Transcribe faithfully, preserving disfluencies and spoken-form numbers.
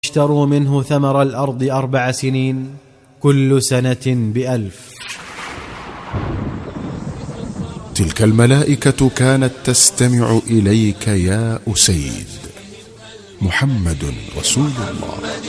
اشتروا منه ثمر الأرض أربع سنين كل سنة بألف. تلك الملائكة كانت تستمع إليك يا أسيد. محمد رسول الله.